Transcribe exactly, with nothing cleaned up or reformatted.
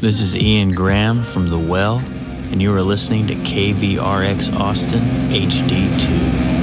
This is Ian Graham from The Well, and you are listening to K V R X Austin H D two.